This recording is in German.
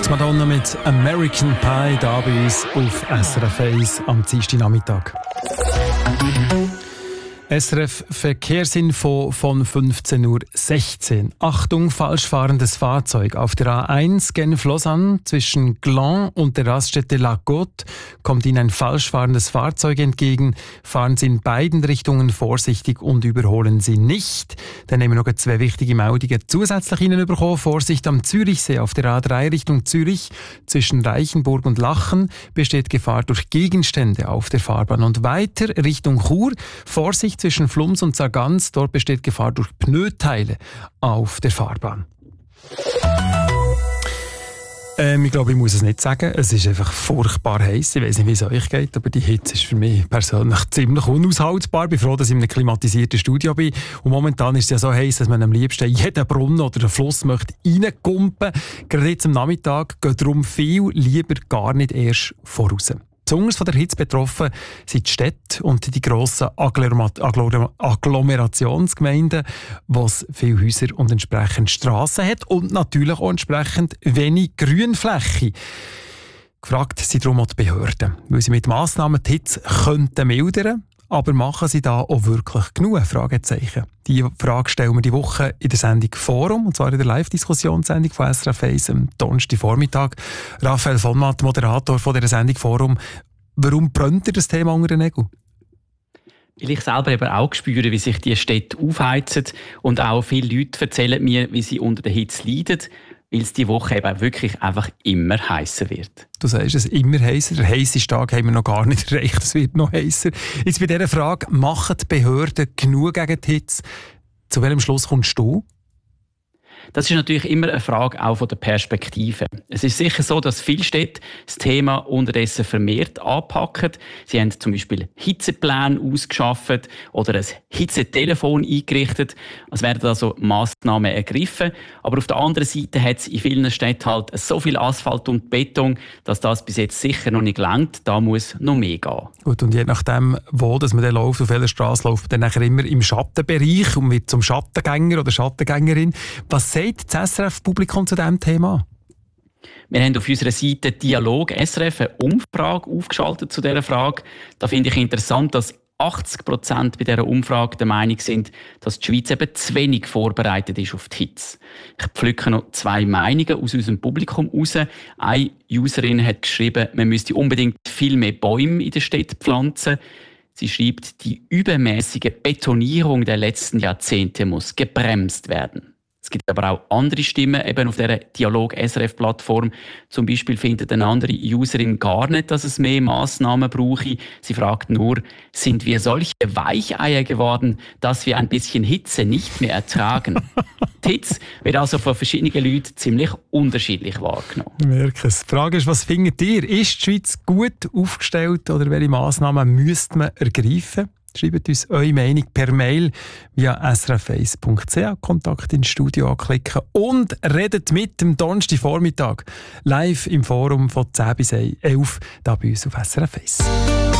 Madonna mit American Pie da bei uns auf SRF 1 am Dienstagnachmittag. SRF Verkehrsinfo von 15:16 Uhr. Achtung, falsch fahrendes Fahrzeug. Auf der A1 Genf-Lausanne zwischen Gland und der Raststätte La Côte kommt Ihnen ein falsch fahrendes Fahrzeug entgegen. Fahren Sie in beiden Richtungen vorsichtig und überholen Sie nicht. Dann haben wir noch 2 wichtige Meldungen zusätzlich Ihnen bekommen. Vorsicht am Zürichsee auf der A3 Richtung Zürich. Zwischen Reichenburg und Lachen besteht Gefahr durch Gegenstände auf der Fahrbahn. Und weiter Richtung Chur. Vorsicht zwischen Flums und Sargans, dort besteht Gefahr durch Pneuteile auf der Fahrbahn. Ich glaube, ich muss es nicht sagen. Es ist einfach furchtbar heiß. Ich weiß nicht, wie es euch geht, aber die Hitze ist für mich persönlich ziemlich unaushaltbar. Ich bin froh, dass ich in einem klimatisierten Studio bin. Und momentan ist es ja so heiß, dass man am liebsten jeden Brunnen oder den Fluss möchte reinkumpen. Gerade jetzt am Nachmittag geht darum viel lieber gar nicht erst voraus. Besonders von der Hitze betroffen sind die Städte und die grossen Agglomerationsgemeinden, wo es viele Häuser und entsprechend Strassen hat und natürlich auch entsprechend wenig Grünfläche. Gefragt sind darum auch die Behörden, weil sie mit Massnahmen die Hitze könnten mildern, aber machen sie da auch wirklich genug? Fragezeichen. Die Frage stellen wir die Woche in der Sendung Forum, und zwar in der Live-Diskussionssendung von SRF 1 am Donnerstagvormittag. Raphael von Matt, Moderator von dieser Sendung Forum. Warum brennt dir das Thema unter den Nägeln? Weil ich selber eben auch spüre, wie sich die Städte aufheizen, und auch viele Leute erzählen mir, wie sie unter der Hitze leiden, weil es diese Woche eben wirklich einfach immer heißer wird. Du sagst es, immer heißer. Der heisseste Tag haben wir noch gar nicht erreicht. Es wird noch heißer. Jetzt bei dieser Frage, machen die Behörden genug gegen die Hitze? Zu welchem Schluss kommst du? Das ist natürlich immer eine Frage auch von der Perspektive. Es ist sicher so, dass viele Städte das Thema unterdessen vermehrt anpacken. Sie haben zum Beispiel Hitzepläne ausgeschafft oder ein Hitzetelefon eingerichtet. Es werden also Massnahmen ergriffen. Aber auf der anderen Seite hat es in vielen Städten halt so viel Asphalt und Beton, dass das bis jetzt sicher noch nicht reicht. Da muss noch mehr gehen. Gut, und je nachdem, wo dass man dann läuft, auf welcher Straße läuft man dann nachher immer im Schattenbereich und wird zum Schattengänger oder Schattengängerin. Was sagt das SRF-Publikum zu diesem Thema? Wir haben auf unserer Seite Dialog SRF eine Umfrage aufgeschaltet zu dieser Frage. Da finde ich interessant, dass 80% bei dieser Umfrage der Meinung sind, dass die Schweiz eben zu wenig vorbereitet ist auf die Hitze. Ich pflücke noch 2 Meinungen aus unserem Publikum raus. Eine Userin hat geschrieben, man müsste unbedingt viel mehr Bäume in der Stadt pflanzen. Sie schreibt, die übermäßige Betonierung der letzten Jahrzehnte muss gebremst werden. Es gibt aber auch andere Stimmen eben auf dieser Dialog-SRF-Plattform. Zum Beispiel findet eine andere Userin gar nicht, dass es mehr Massnahmen brauche. Sie fragt nur, sind wir solche Weicheier geworden, dass wir ein bisschen Hitze nicht mehr ertragen? Die Hitze wird also von verschiedenen Leuten ziemlich unterschiedlich wahrgenommen. Ich merke es. Die Frage ist, was findet ihr? Ist die Schweiz gut aufgestellt oder welche Massnahmen müsste man ergreifen? Schreibt uns eure Meinung per Mail via srf1.ch, Kontakt ins Studio anklicken und redet mit dem Donnerstagvormittag live im Forum von 10 bis 11 da bei uns auf SRF 1.